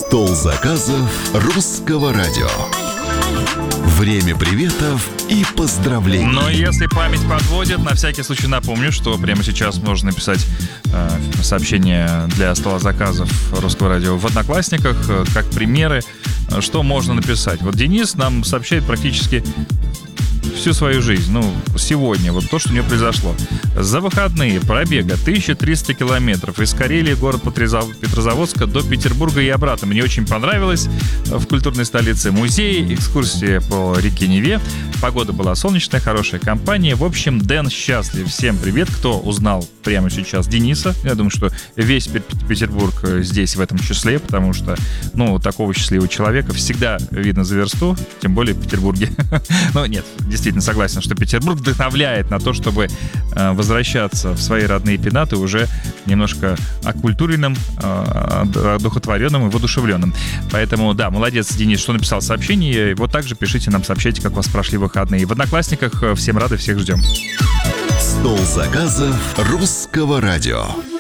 Стол заказов русского радио. Время приветов и поздравлений. Но если память подводит, на всякий случай напомню, что прямо сейчас можно написать сообщение для стола заказов русского радио в Одноклассниках, как примеры, что можно написать. Вот Денис нам сообщает практически всю свою жизнь, сегодня, вот то, что у него произошло. За выходные пробега 1300 километров из Карелии, город Петрозаводска, до Петербурга и обратно. Мне очень понравилось. В культурной столице музей, экскурсии по реке Неве. Погода была солнечная, хорошая компания. В общем, Дэн счастлив. Всем привет, кто узнал прямо сейчас Дениса. Я думаю, что весь Петербург здесь в этом числе, потому что, такого счастливого человека всегда видно за версту, тем более в Петербурге. Но нет, действительно согласен, что Петербург вдохновляет на то, чтобы возвращаться в свои родные пенаты уже немножко окультуренным, одухотворенным и воодушевленным. Поэтому, да, молодец, Денис, что написал сообщение. Вот так же пишите нам, сообщайте, как у вас прошли выходные. В Одноклассниках всем рады, всех ждем. Стол заказов русского радио.